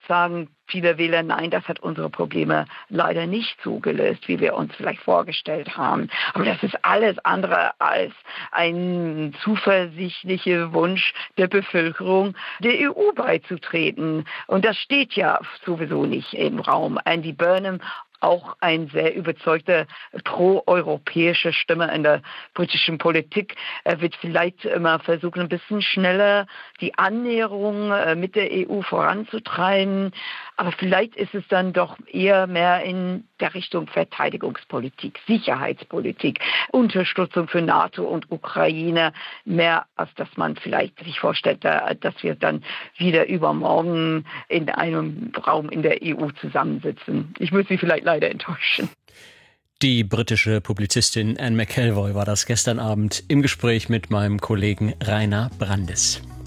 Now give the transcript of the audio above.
sagen viele Wähler, nein, das hat unsere Probleme leider nicht so gelöst, wie wir uns vielleicht vorgestellt haben. Aber das ist alles andere als ein zuversichtlicher Wunsch der Bevölkerung, der EU beizutreten. Und das steht ja sowieso nicht im Raum. Andy Burnham, auch ein sehr überzeugter pro-europäische Stimme in der britischen Politik. Er wird vielleicht immer versuchen, ein bisschen schneller die Annäherung mit der EU voranzutreiben. Aber vielleicht ist es dann doch eher mehr in der Richtung Verteidigungspolitik, Sicherheitspolitik, Unterstützung für NATO und Ukraine, mehr als dass man vielleicht sich vorstellt, dass wir dann wieder übermorgen in einem Raum in der EU zusammensitzen. Ich muss Sie vielleicht leider enttäuschen. Die britische Publizistin Anne McElvoy war das gestern Abend im Gespräch mit meinem Kollegen Rainer Brandes.